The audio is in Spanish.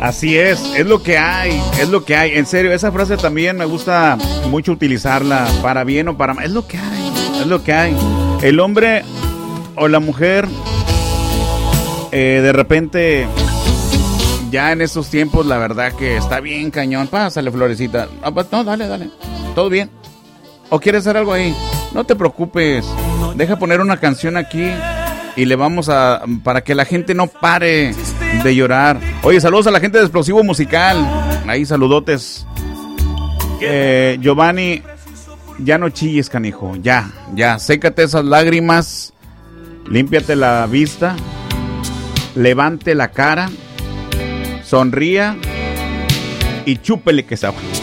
Así es lo que hay, es lo que hay. En serio, esa frase también me gusta mucho utilizarla, para bien o para mal. Es lo que hay, es lo que hay. El hombre o la mujer, de repente, ya en estos tiempos, la verdad que está bien cañón. Pásale, Florecita. No, dale, todo bien. ¿O quieres hacer algo ahí? No te preocupes, deja poner una canción aquí y le vamos para que la gente no pare de llorar. Oye, saludos a la gente de Explosivo Musical. Ahí, saludotes. Giovanni, ya no chilles, canijo. Ya, sécate esas lágrimas. Límpiate la vista. Levante la cara. Sonría. Y chúpele que se aguante.